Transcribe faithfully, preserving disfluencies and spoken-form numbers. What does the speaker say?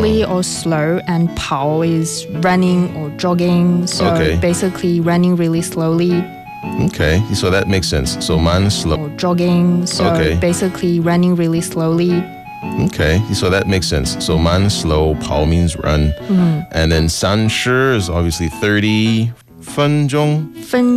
slowly or slow, and 跑 is running or jogging. So Okay. basically running really slowly Okay, so that makes sense. So 慢 slow. or jogging. So Okay. basically running really slowly. Okay, so that makes sense. So 慢 slow, 跑 means run. And then 三十 is obviously thirty 分钟. 分